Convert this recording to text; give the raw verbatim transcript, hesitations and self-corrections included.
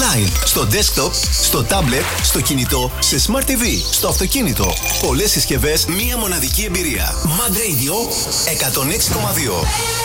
online, στο desktop, στο tablet, στο κινητό, σε Smart τι βι, στο αυτοκίνητο. Πολλές συσκευές, μία μοναδική εμπειρία. Mad Radio εκατόν έξι κόμμα δύο.